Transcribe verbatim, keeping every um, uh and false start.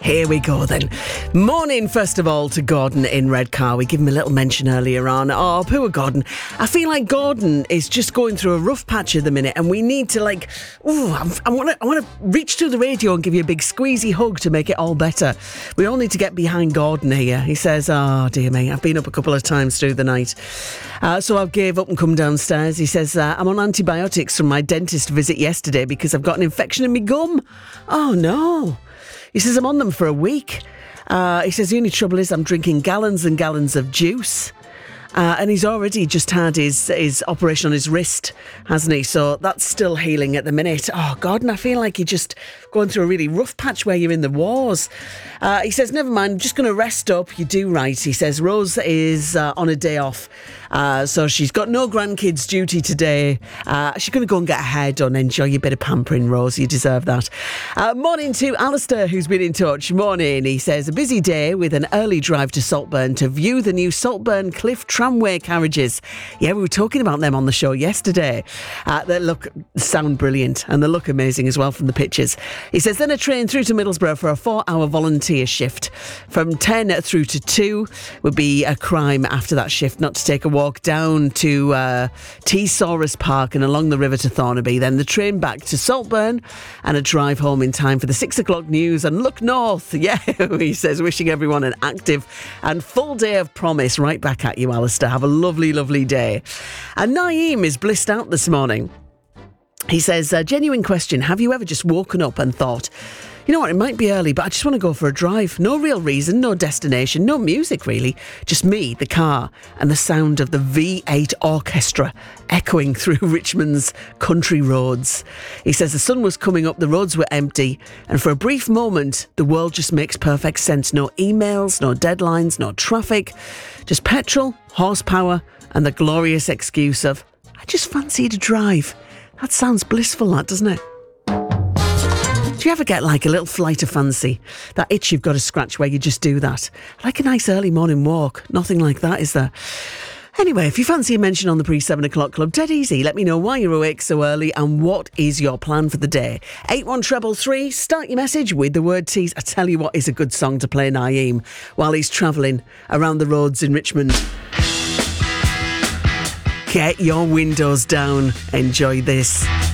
Here we go then. Morning, first of all, to Gordon in Redcar. We give him a little mention earlier on. Oh, poor Gordon. I feel like Gordon is just going through a rough patch at the minute, and we need to, like, ooh, I want to I want to reach to the radio and give you a big squeezy hug to make it all better. We all need to get behind Gordon here. He says, oh, dear me, I've been up a couple of times through the night. Uh, so I gave up and come downstairs. He says, uh, I'm on antibiotics from my dentist visit yesterday because I've got an infection in my gum. Oh, no. He says, I'm on them for a week. Uh, he says, the only trouble is I'm drinking gallons and gallons of juice. Uh, and he's already just had his, his operation on his wrist, hasn't he? So that's still healing at the minute. Oh, Gordon, I feel like you're just going through a really rough patch where you're in the wars. Uh, he says, never mind, I'm just going to rest up. You do right. He says, Rose is uh, on a day off. Uh, so she's got no grandkids duty today. Uh, she's going to go and get her hair done. Enjoy your bit of pampering, Rose. You deserve that. Uh, morning to Alistair, who's been in touch. Morning. He says, a busy day with an early drive to Saltburn to view the new Saltburn Cliff tramway carriages. Yeah, we were talking about them on the show yesterday. Uh, they look, sound brilliant, and they look amazing as well from the pictures. He says, then a train through to Middlesbrough for a four-hour volunteer shift. From ten through to two would be a crime after that shift not to take a walk down to uh, T-Saurus Park and along the river to Thornaby. Then the train back to Saltburn and a drive home in time for the six o'clock news and look north. Yeah, he says, wishing everyone an active and full day of promise. Right back at you, Alistair. Have a lovely, lovely day. And Naeem is blissed out this morning. He says, a genuine question. Have you ever just woken up and thought, you know what, it might be early, but I just want to go for a drive. No real reason, no destination, no music really. Just me, the car, and the sound of the V eight orchestra echoing through Richmond's country roads. He says the sun was coming up, the roads were empty, and for a brief moment, the world just makes perfect sense. No emails, no deadlines, no traffic, just petrol, horsepower, and the glorious excuse of, I just fancied a drive. That sounds blissful, that, doesn't it? Do you ever get like a little flight of fancy? That itch you've got to scratch where you just do that? Like a nice early morning walk. Nothing like that, is there? Anyway, if you fancy a mention on the pre-seven o'clock club, dead easy. Let me know why you're awake so early and what is your plan for the day. eight one three three, start your message with the word tease. I tell you what is a good song to play Naeem while he's travelling around the roads in Richmond. Get your windows down. Enjoy this.